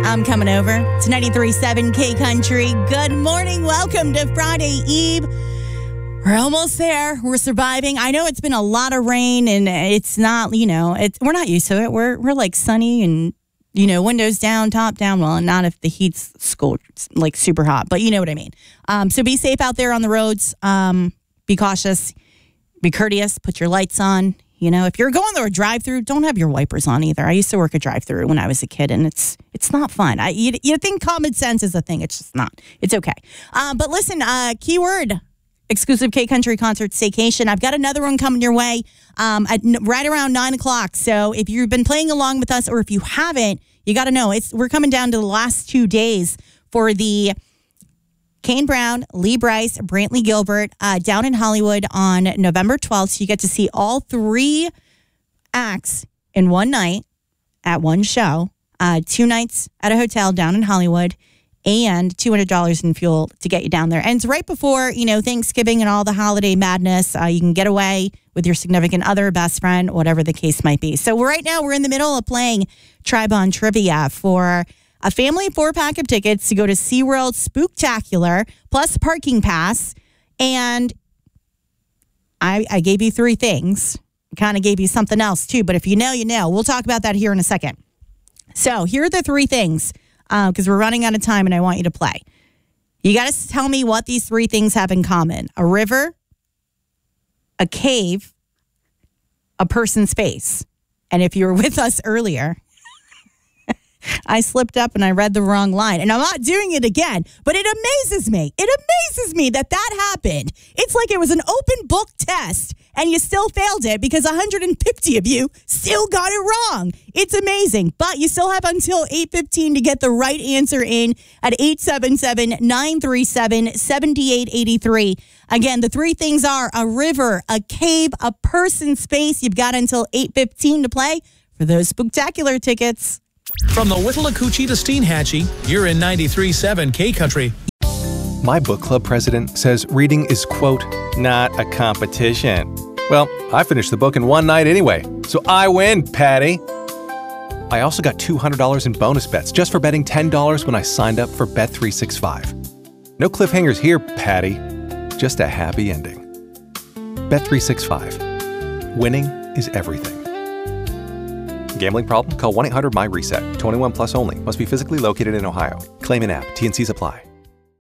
I'm coming over. It's 93.7 K Country. Good morning. Welcome to Friday Eve. We're almost there. We're surviving. I know it's been a lot of rain, and it's not, we're not used to it. We're like sunny and, windows down, top down. Well, not if the heat's like super hot, but you know what I mean. So be safe out there on the roads. Be cautious. Be courteous. Put your lights on. If you're going through a drive-through, don't have your wipers on either. I used to work a drive-through when I was a kid, and it's not fun. You think common sense is a thing. It's just not. It's okay. But listen, keyword, exclusive K-Country concert staycation. I've got another one coming your way right around 9 o'clock. So if you've been playing along with us, or if you haven't, you got to know, we're coming down to the last 2 days for the Kane Brown, Lee Brice, Brantley Gilbert down in Hollywood on November 12th. So you get to see all 3 acts in one night at one show, 2 nights at a hotel down in Hollywood, and $200 in fuel to get you down there. And it's right before, Thanksgiving and all the holiday madness. You can get away with your significant other, best friend, whatever the case might be. So right now we're in the middle of playing Tri-Bond Trivia for a family 4-pack of tickets to go to SeaWorld Spooktacular, plus parking pass. And I gave you 3 things. I kind of gave you something else too, but if you know, you know. We'll talk about that here in a second. So here are the 3 things, because we're running out of time and I want you to play. You got to tell me what these 3 things have in common. A river, a cave, a person's face. And if you were with us earlier, I slipped up and I read the wrong line. And I'm not doing it again, but it amazes me. It amazes me that happened. It's like it was an open book test and you still failed it because 150 of you still got it wrong. It's amazing. But you still have until 8:15 to get the right answer in at 877-937-7883. Again, the 3 things are a river, a cave, a person's face. You've got until 8:15 to play for those Spooktacular tickets. From the Withlacoochee to Steinhatchee, you're in 93.7 K-Country. My book club president says reading is, quote, not a competition. Well, I finished the book in one night anyway, so I win, Patty. I also got $200 in bonus bets just for betting $10 when I signed up for Bet365. No cliffhangers here, Patty. Just a happy ending. Bet365. Winning is everything. Gambling problem? Call 1-800-MY-RESET. 21 plus only. Must be physically located in Ohio. Claim in app. T&Cs apply.